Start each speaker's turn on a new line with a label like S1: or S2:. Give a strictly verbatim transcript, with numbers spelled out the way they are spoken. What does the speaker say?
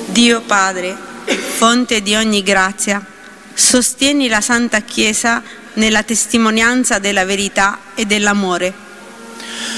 S1: Dio Padre, fonte di ogni grazia, sostieni la Santa Chiesa nella testimonianza della verità e dell'amore.